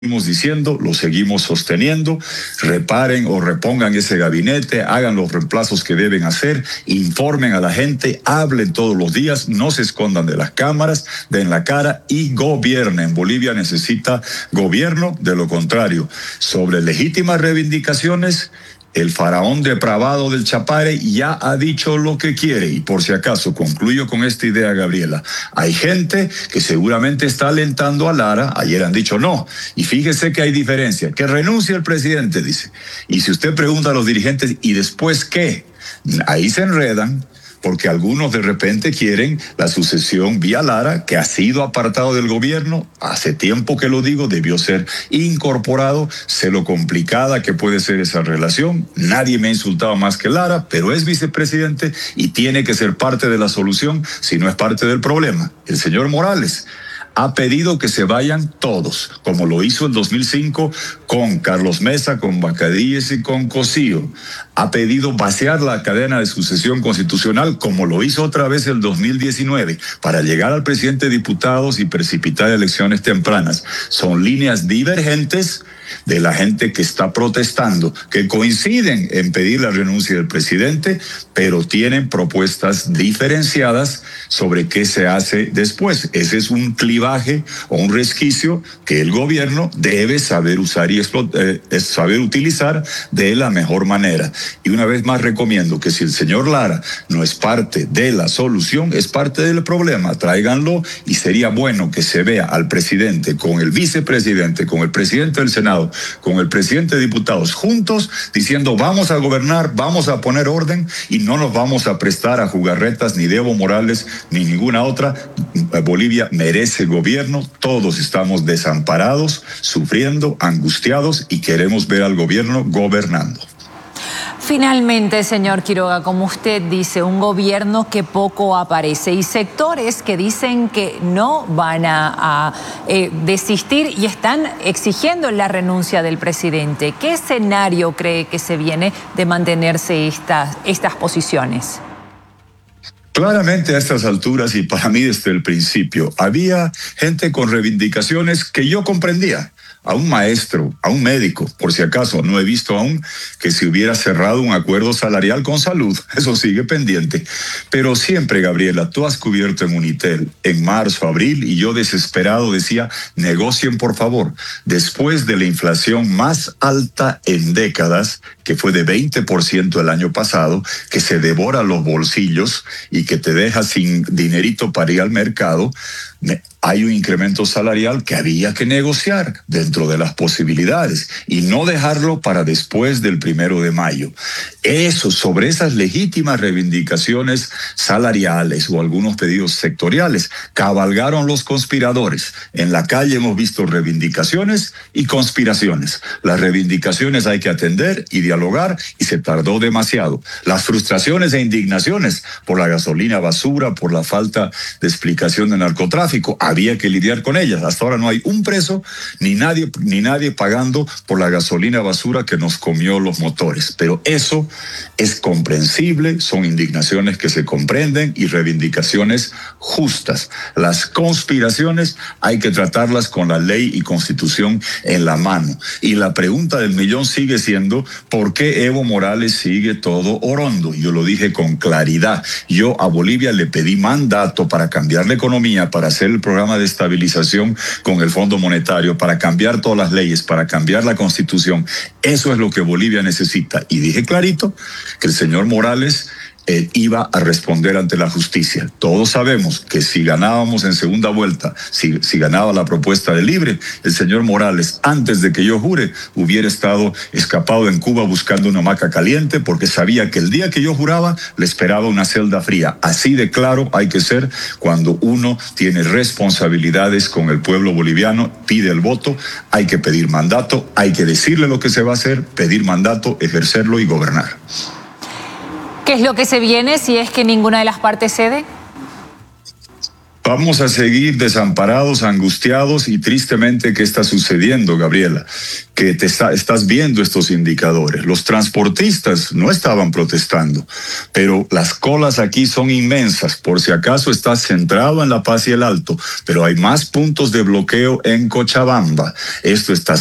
Seguimos diciendo, lo seguimos sosteniendo, reparen o repongan ese gabinete, hagan los reemplazos que deben hacer, informen a la gente, hablen todos los días, no se escondan de las cámaras, den la cara y gobiernen. Bolivia necesita gobierno, de lo contrario, sobre legítimas reivindicaciones, el faraón depravado del Chapare ya ha dicho lo que quiere. Y por si acaso, concluyo con esta idea, Gabriela. Hay gente que seguramente está alentando a Lara. Ayer han dicho no. Y fíjese que hay diferencia. Que renuncie el presidente, dice. Y si usted pregunta a los dirigentes, ¿y después qué? Ahí se enredan, porque algunos de repente quieren la sucesión vía Lara, que ha sido apartado del gobierno, hace tiempo que lo digo, debió ser incorporado, sé lo complicada que puede ser esa relación, nadie me ha insultado más que Lara, pero es vicepresidente y tiene que ser parte de la solución, si no es parte del problema. El señor Morales ha pedido que se vayan todos, como lo hizo en 2005 con Carlos Mesa, con Bacadíes y con Cosío. Ha pedido vaciar la cadena de sucesión constitucional, como lo hizo otra vez en 2019, para llegar al presidente de diputados y precipitar elecciones tempranas. Son líneas divergentes de la gente que está protestando, que coinciden en pedir la renuncia del presidente, pero tienen propuestas diferenciadas sobre qué se hace después. Ese es un clivaje o un resquicio que el gobierno debe saber usar y saber utilizar de la mejor manera. Y una vez más recomiendo que si el señor Lara no es parte de la solución, es parte del problema. Tráiganlo y sería bueno que se vea al presidente con el vicepresidente, con el presidente del Senado, con el presidente de diputados, juntos diciendo vamos a gobernar, vamos a poner orden y no nos vamos a prestar a jugarretas ni de Evo Morales ni ninguna otra. Bolivia merece gobierno, todos estamos desamparados, sufriendo, angustiados y queremos ver al gobierno gobernando. Finalmente, señor Quiroga, como usted dice, un gobierno que poco aparece y sectores que dicen que no van a desistir y están exigiendo la renuncia del presidente. ¿Qué escenario cree que se viene de mantenerse estas posiciones? Claramente a estas alturas, y para mí desde el principio, había gente con reivindicaciones que yo comprendía. A un maestro, a un médico, por si acaso, no he visto aún que se hubiera cerrado un acuerdo salarial con salud, eso sigue pendiente. Pero siempre, Gabriela, tú has cubierto en Unitel en marzo, abril, y yo desesperado decía, negocien por favor. Después de la inflación más alta en décadas, que fue de 20% el año pasado, que se devora los bolsillos y que te deja sin dinerito para ir al mercado, hay un incremento salarial que había que negociar dentro de las posibilidades y no dejarlo para después del 1 de mayo. Sobre esas legítimas reivindicaciones salariales o algunos pedidos sectoriales, cabalgaron los conspiradores. En la calle hemos visto reivindicaciones y conspiraciones. Las reivindicaciones hay que atender y dialogar y se tardó demasiado. Las frustraciones e indignaciones por la gasolina basura, por la falta de explicación de narcotráfico, había que lidiar con ellas. Hasta ahora no hay un preso ni nadie pagando por la gasolina basura que nos comió los motores. Pero eso es comprensible, son indignaciones que se comprenden y reivindicaciones justas. Las conspiraciones hay que tratarlas con la ley y constitución en la mano. Y la pregunta del millón sigue siendo, ¿por qué Evo Morales sigue todo orondo? Yo lo dije con claridad. Yo a Bolivia le pedí mandato para cambiar la economía, para hacer el programa de estabilización con el Fondo Monetario, para cambiar todas las leyes, para cambiar la Constitución. Eso es lo que Bolivia necesita. Y dije clarito que el señor Morales iba a responder ante la justicia. Todos sabemos que si ganábamos en segunda vuelta, si ganaba la propuesta de Libre, el señor Morales, antes de que yo jure, hubiera estado escapado en Cuba buscando una hamaca caliente, porque sabía que el día que yo juraba le esperaba una celda fría. Así de claro hay que ser cuando uno tiene responsabilidades con el pueblo boliviano, pide el voto, hay que pedir mandato, hay que decirle lo que se va a hacer, pedir mandato, ejercerlo y gobernar. ¿Qué es lo que se viene si es que ninguna de las partes cede? Vamos a seguir desamparados, angustiados y tristemente, ¿qué está sucediendo, Gabriela? Que estás viendo estos indicadores. Los transportistas no estaban protestando, pero las colas aquí son inmensas. Por si acaso estás centrado en La Paz y el Alto, pero hay más puntos de bloqueo en Cochabamba. Esto está